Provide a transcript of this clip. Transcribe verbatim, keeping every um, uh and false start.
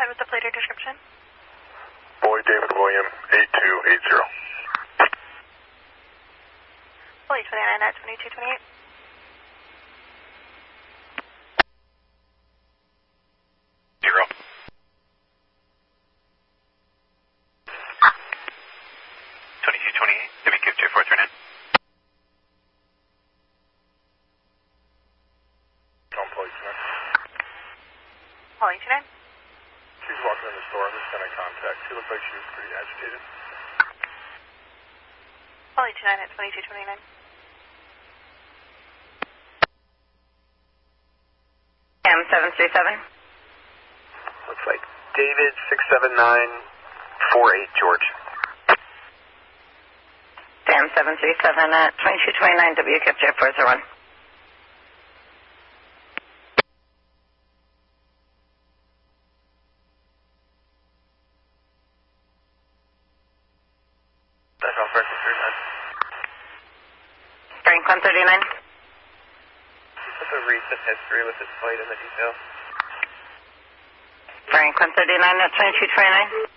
with the plate or description. Boy David William, eight two eight zero. Fully twenty-nine at twenty-two twenty-eight. Zero. twenty-two twenty-eight, W Q two four three nine. Don't police man. Fully twenty-nine. She's walking in the store. I'm just going to contact. She looked like she was pretty agitated. Fully twenty-nine at twenty-two twenty-nine. M seven three seven. Looks like David six seven nine four eight George. M seven three seven at twenty-two twenty-nine, W Q J four zero one. That's all first and third line. Frank one thirty-nine. Put the recent history with his flight and the details. Frank one thirty-nine at twenty-two twenty-nine.